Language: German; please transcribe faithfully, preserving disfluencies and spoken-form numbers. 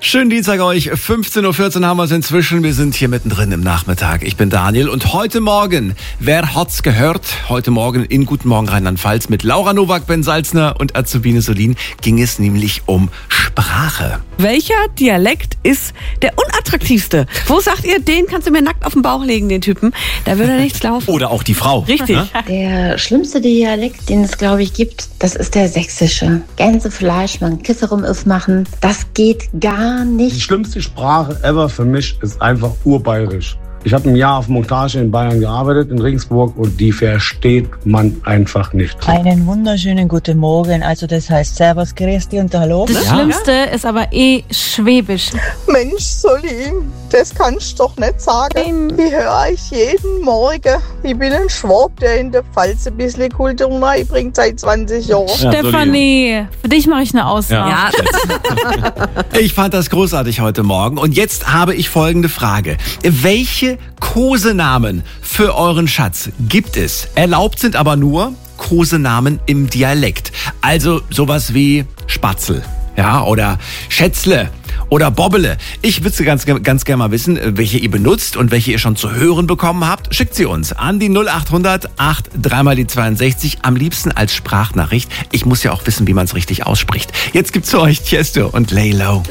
Schönen Dienstag euch. fünfzehn Uhr vierzehn haben wir es inzwischen. Wir sind hier mittendrin im Nachmittag. Ich bin Daniel und heute Morgen, wer hat's gehört? Heute Morgen in Guten Morgen Rheinland-Pfalz mit Laura Nowak, Ben Salzner und Azubine Solin ging es nämlich um Sprache. Welcher Dialekt ist der unattraktivste? Wo sagt ihr, den kannst du mir nackt auf den Bauch legen, den Typen? Da würde nichts laufen. Oder auch die Frau. Richtig. Ne? Der schlimmste Dialekt, den es, glaube ich, gibt, das ist der sächsische. Gänsefleisch, man Kisse rum aufmachen, das geht gar Die nicht. schlimmste Sprache ever für mich ist einfach urbayerisch. Ich habe ein Jahr auf Montage in Bayern gearbeitet, in Regensburg, und die versteht man einfach nicht. Einen wunderschönen guten Morgen. Also das heißt Servus, Christi und Hallo. Das Ja. Schlimmste ist aber eh Schwäbisch. Mensch, Solin, das kannst du doch nicht sagen. Die höre ich jeden Morgen. Ich bin ein Schwab, der in der Pfalz ein bisschen Kultur beibringt seit zwanzig Jahren. Stefanie, für dich mache ich eine Ausnahme. Ja. Ich fand das großartig heute Morgen. Und jetzt habe ich folgende Frage. Welche Kosenamen für euren Schatz gibt es? Erlaubt sind aber nur Kosenamen im Dialekt. Also sowas wie Spatzel, ja, oder Schätzle oder Bobbele. Ich würde ganz, ganz gerne mal wissen, welche ihr benutzt und welche ihr schon zu hören bekommen habt. Schickt sie uns an die null acht hundert acht drei mal die zweiundsechzig, am liebsten als Sprachnachricht. Ich muss ja auch wissen, wie man es richtig ausspricht. Jetzt gibt's für euch Tiesto und Lay Low.